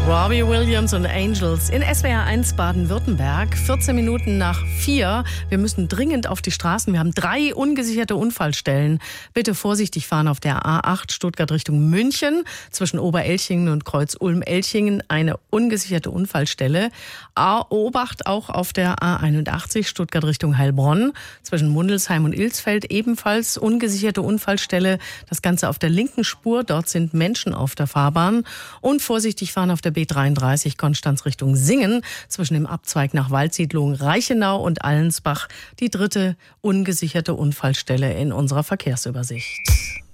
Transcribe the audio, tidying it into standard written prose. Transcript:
Robbie Williams und Angels in SWR 1 Baden-Württemberg. 14 Minuten nach 4. Wir müssen dringend auf die Straßen. Wir haben 3 ungesicherte Unfallstellen. Bitte vorsichtig fahren auf der A8 Stuttgart Richtung München. Zwischen Oberelchingen und Kreuz Ulm-Elchingen eine ungesicherte Unfallstelle. Obacht auch auf der A81 Stuttgart Richtung Heilbronn. Zwischen Mundelsheim und Ilsfeld ebenfalls ungesicherte Unfallstelle. Das Ganze auf der linken Spur. Dort sind Menschen auf der Fahrbahn. Und vorsichtig fahren auf der B33 Konstanz Richtung Singen, zwischen dem Abzweig nach Waldsiedlung Reichenau und Allensbach, die 3. ungesicherte Unfallstelle in unserer Verkehrsübersicht.